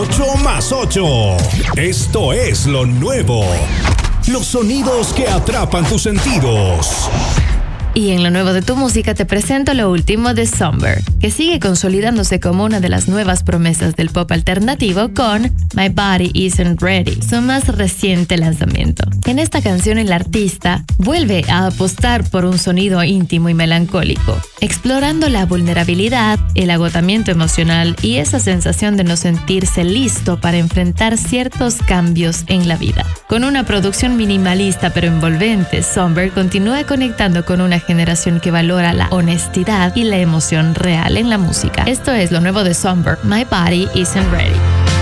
8 más 8. Esto es lo nuevo. Los sonidos que atrapan tus sentidos. Y en lo nuevo de tu música te presento lo último de Somber, que sigue consolidándose como una de las nuevas promesas del pop alternativo con My Body Isn't Ready, su más reciente lanzamiento. En esta canción el artista vuelve a apostar por un sonido íntimo y melancólico, explorando la vulnerabilidad, el agotamiento emocional y esa sensación de no sentirse listo para enfrentar ciertos cambios en la vida. Con una producción minimalista pero envolvente, Somber continúa conectando con una generación que valora la honestidad y la emoción real en la música. Esto es lo nuevo de Somber, My Body Isn't Ready.